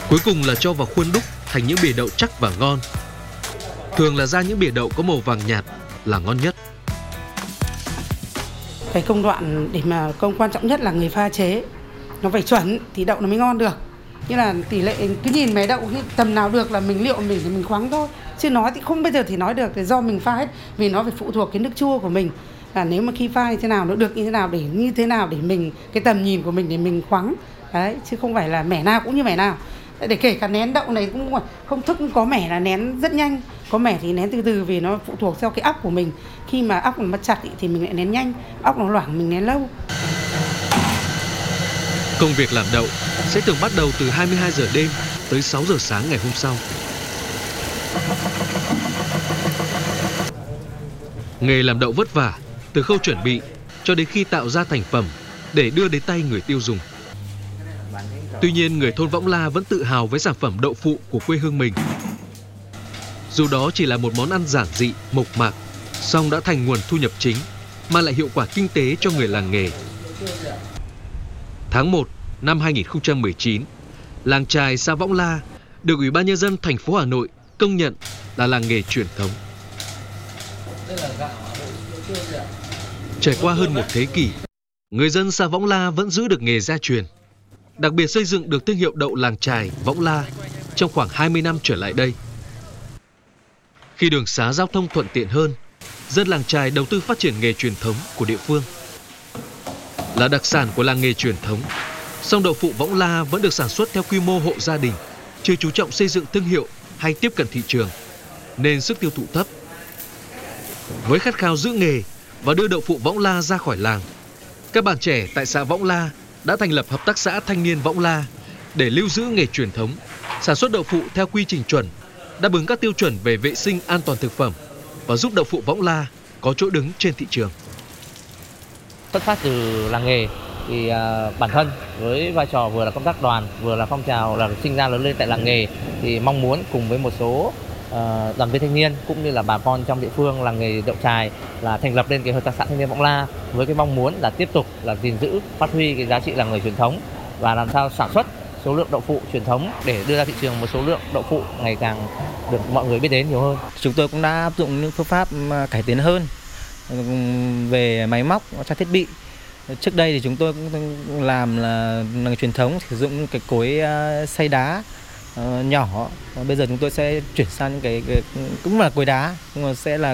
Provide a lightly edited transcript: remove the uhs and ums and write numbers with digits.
Cuối cùng là cho vào khuôn đúc thành những bìa đậu chắc và ngon. Thường là ra những bìa đậu có màu vàng nhạt là ngon nhất. Cái công đoạn để mà quan trọng nhất là người pha chế. Nó phải chuẩn thì đậu nó mới ngon được. Như là tỷ lệ cứ nhìn mấy đậu tầm nào được là mình liệu mình thì mình khoáng thôi. Chứ nói thì không bây giờ thì nói được, thì do mình pha hết. Vì nó phải phụ thuộc cái nước chua của mình. Là nếu mà khi pha như thế nào nó được như thế nào để mình cái tầm nhìn của mình để mình khoáng. Đấy, chứ không phải là mẻ nào cũng như mẻ nào. Để kể cả nén đậu này cũng không thức, có mẻ là nén rất nhanh, có mẻ thì nén từ từ vì nó phụ thuộc theo cái óc của mình. Khi mà óc nó chặt thì mình lại nén nhanh, óc nó loãng mình nén lâu. Công việc làm đậu sẽ thường bắt đầu từ 22 giờ đêm tới 6 giờ sáng ngày hôm sau. Nghề làm đậu vất vả từ khâu chuẩn bị cho đến khi tạo ra thành phẩm để đưa đến tay người tiêu dùng. Tuy nhiên, người thôn Võng La vẫn tự hào với sản phẩm đậu phụ của quê hương mình. Dù đó chỉ là một món ăn giản dị, mộc mạc, song đã thành nguồn thu nhập chính, mang lại hiệu quả kinh tế cho người làng nghề. Tháng 1 năm 2019, làng chài xã Võng La được Ủy ban Nhân dân thành phố Hà Nội công nhận là làng nghề truyền thống. Trải qua hơn một thế kỷ, người dân xã Võng La vẫn giữ được nghề gia truyền. Đặc biệt xây dựng được thương hiệu đậu làng chài Võng La trong khoảng 20 năm trở lại đây. Khi đường xá giao thông thuận tiện hơn, dân làng chài đầu tư phát triển nghề truyền thống của địa phương. Là đặc sản của làng nghề truyền thống, song đậu phụ Võng La vẫn được sản xuất theo quy mô hộ gia đình, chưa chú trọng xây dựng thương hiệu hay tiếp cận thị trường, nên sức tiêu thụ thấp. Với khát khao giữ nghề và đưa đậu phụ Võng La ra khỏi làng, các bạn trẻ tại xã Võng La đã thành lập hợp tác xã Thanh niên Võng La để lưu giữ nghề truyền thống, sản xuất đậu phụ theo quy trình chuẩn, đáp ứng các tiêu chuẩn về vệ sinh an toàn thực phẩm và giúp đậu phụ Võng La có chỗ đứng trên thị trường. Xuất phát từ làng nghề thì bản thân với vai trò vừa là công tác đoàn, vừa là phong trào là sinh ra lớn lên tại làng nghề thì mong muốn cùng với một số đoàn viên thanh niên cũng như là bà con trong địa phương làng nghề đậu chài là thành lập lên cái hợp tác xã Thanh niên Võng La với cái mong muốn là tiếp tục là gìn giữ, phát huy cái giá trị làng nghề truyền thống và làm sao sản xuất số lượng đậu phụ truyền thống để đưa ra thị trường một số lượng đậu phụ ngày càng được mọi người biết đến nhiều hơn. Chúng tôi cũng đã áp dụng những phương pháp cải tiến hơn về máy móc, trang thiết bị. Trước đây thì chúng tôi cũng làm là nghề truyền thống, sử dụng cái cối xay đá nhỏ. Bây giờ chúng tôi sẽ chuyển sang những cái cũng là cối đá, nhưng mà sẽ là